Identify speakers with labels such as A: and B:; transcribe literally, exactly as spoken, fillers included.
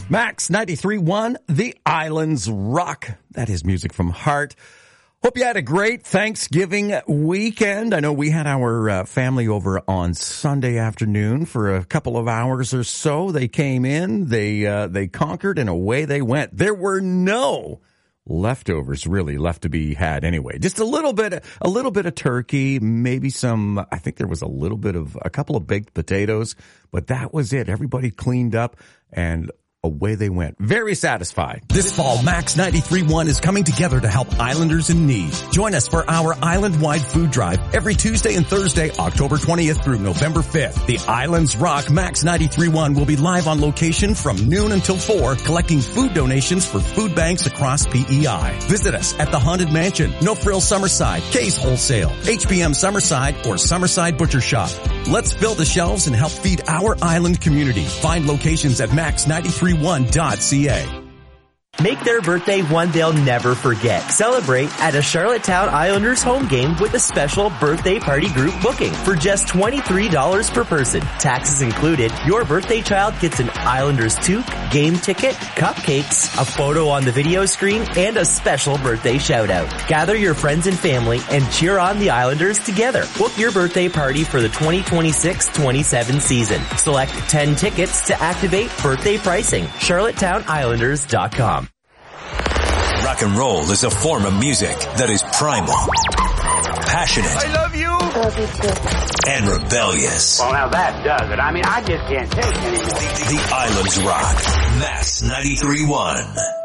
A: Max ninety-three point one, The Islands Rock. That is music from Heart. Hope you had a great Thanksgiving weekend. I know we had our uh, family over on Sunday afternoon for a couple of hours or so. They came in, they uh, they conquered, and away they went. There were no leftovers really left to be had anyway. Just a little bit, a little bit of turkey, maybe some, I think there was a little bit of, a couple of baked potatoes, but that was it. Everybody cleaned up and away they went. Very satisfied.
B: This fall, Max ninety-three point one is coming together to help Islanders in need. Join us for our island-wide food drive every Tuesday and Thursday, October twentieth through November fifth. The Islands Rock Max ninety-three point one will be live on location from noon until four, collecting food donations for food banks across P E I. Visit us at the Haunted Mansion, No Frill Summerside, Case Wholesale, H B M Summerside, or Summerside Butcher Shop. Let's fill the shelves and help feed our island community. Find locations at max ninety-three one dot c a.
C: Make their birthday one they'll never forget. Celebrate at a Charlottetown Islanders home game with a special birthday party group booking for just twenty-three dollars per person. Taxes included. Your birthday child gets an Islanders toque, game ticket, cupcakes, a photo on the video screen, and a special birthday shout out. Gather your friends and family and cheer on the Islanders together. Book your birthday party for the twenty twenty-six twenty-seven season. Select ten tickets to activate birthday pricing. charlottetown islanders dot com.
D: Rock and roll is a form of music that is primal, passionate,
E: I love you,
F: love you too,
D: and rebellious.
E: Well, now that does it. I mean, I just can't take it anymore.
D: The Islands Rock. Max ninety-three point one.